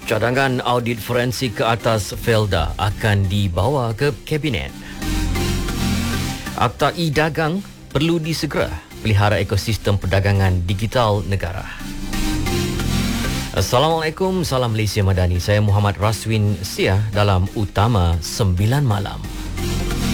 Cadangan audit forensik ke atas Felda akan dibawa ke Kabinet. Akta e-dagang perlu disegera pelihara ekosistem perdagangan digital negara. Assalamualaikum, salam Malaysia Madani. Saya Muhammad Raswin Sia dalam Utama 9 Malam.